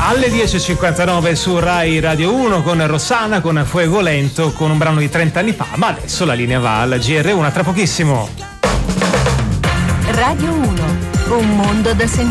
Alle 10.59 su Rai Radio 1 con Rossana, con Fuego Lento, con un brano di 30 anni fa, ma adesso la linea va alla GR1 tra pochissimo. Radio 1, un mondo da sentire.